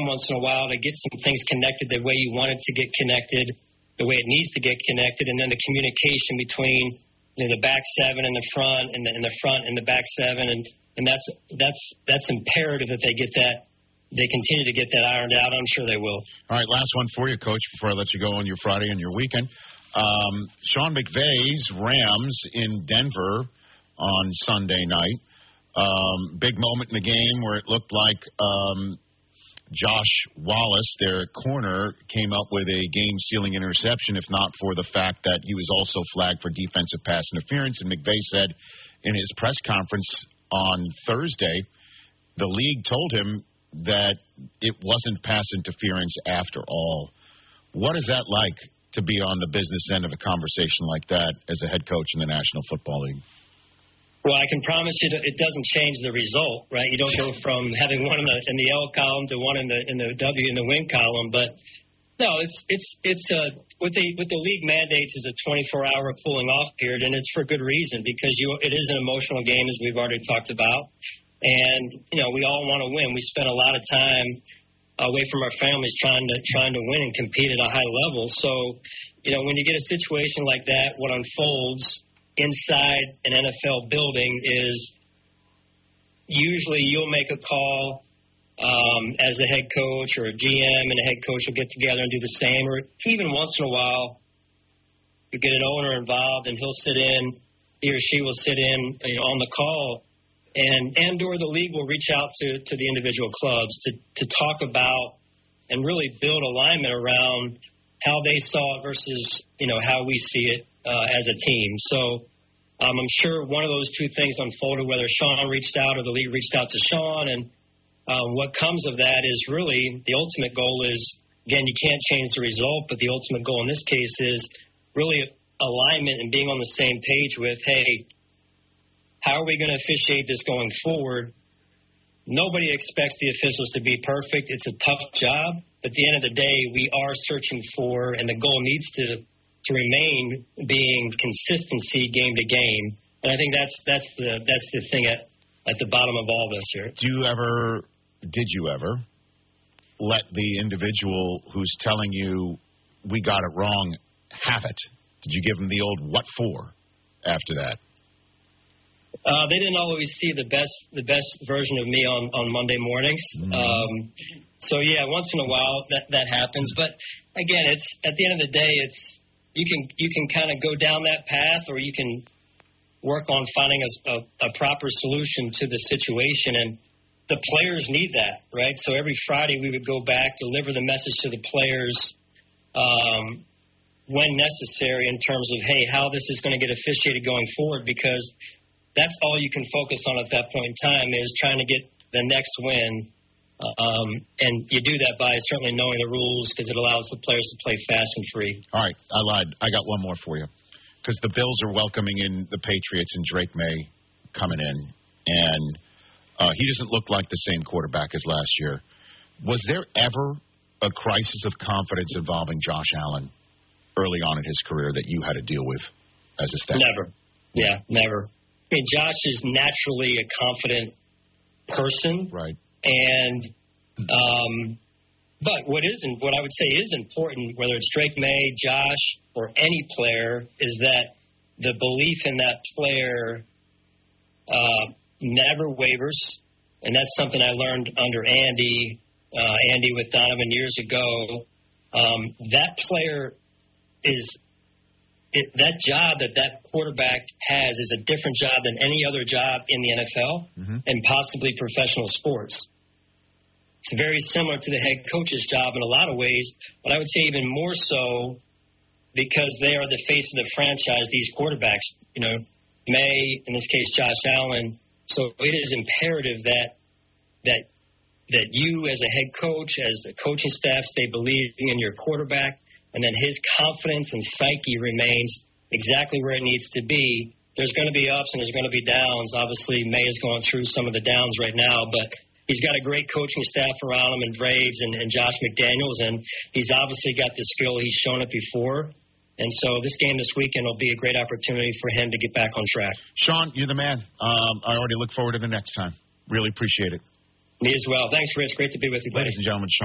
once in a while to get some things connected the way you want it to get connected, the way it needs to get connected, and then the communication between the back seven and the front and the front and the back seven, and that's imperative that they get that. They continue to get that ironed out. I'm sure they will. All right, last one for you, Coach, before I let you go on your Friday and your weekend. Sean McVay's Rams in Denver on Sunday night. Big moment in the game where it looked like Josh Wallace, their corner, came up with a game-sealing interception, if not for the fact that he was also flagged for defensive pass interference. And McVay said in his press conference on Thursday, the league told him that it wasn't pass interference after all. What is that like to be on the business end of a conversation like that as a head coach in the National Football League? Well, I can promise you that it doesn't change the result, right? You don't go from having one in the L column to one in the W in the win column. But no, it's what the league mandates is a 24-hour cooling off period, and it's for good reason because it is an emotional game, as we've already talked about. And, we all want to win. We spend a lot of time away from our families trying to win and compete at a high level. So, when you get a situation like that, what unfolds inside an NFL building is usually you'll make a call as the head coach or a GM and a head coach will get together and do the same. Or even once in a while, you get an owner involved and he or she will sit in on the call. And/or the league will reach out to the individual clubs to talk about and really build alignment around how they saw it versus, how we see it as a team. So I'm sure one of those two things unfolded, whether Sean reached out or the league reached out to Sean. And what comes of that is really the ultimate goal is, again, you can't change the result, but the ultimate goal in this case is really alignment and being on the same page with, hey, how are we going to officiate this going forward? Nobody expects the officials to be perfect. It's a tough job. But at the end of the day, we are searching for, and the goal needs to remain being consistency game to game. And I think that's the thing at the bottom of all this here. Did you ever let the individual who's telling you we got it wrong have it? Did you give them the old what for after that? They didn't always see the best version of me on Monday mornings. Mm-hmm. So yeah, once in a while that happens. But again, it's at the end of the day, you can kind of go down that path, or you can work on finding a proper solution to the situation. And the players need that, right? So every Friday we would go back, deliver the message to the players when necessary in terms of, hey, how this is going to get officiated going forward, because that's all you can focus on at that point in time is trying to get the next win. And you do that by certainly knowing the rules because it allows the players to play fast and free. All right, I lied. I got one more for you because the Bills are welcoming in the Patriots and Drake May coming in. And he doesn't look like the same quarterback as last year. Was there ever a crisis of confidence involving Josh Allen early on in his career that you had to deal with as a staff? Never. Yeah, never. I mean, Josh is naturally a confident person. Right. And, but what I would say is important, whether it's Drake May, Josh, or any player, is that the belief in that player never wavers. And that's something I learned under Andy with Donovan years ago. That player that job that quarterback has is a different job than any other job in the NFL and possibly professional sports. It's very similar to the head coach's job in a lot of ways, but I would say even more so because they are the face of the franchise, these quarterbacks, May, in this case, Josh Allen. So it is imperative that you as a head coach, as a coaching staff, stay believing in your quarterback, and then his confidence and psyche remains exactly where it needs to be. There's going to be ups and there's going to be downs. Obviously, May is going through some of the downs right now, but he's got a great coaching staff around him in Braves and Josh McDaniels, and he's obviously got the skill. He's shown it before. And so this game this weekend will be a great opportunity for him to get back on track. Sean, you're the man. I already look forward to the next time. Really appreciate it. Me as well. Thanks, Rich. Great to be with you, buddy. Ladies and gentlemen, Sean.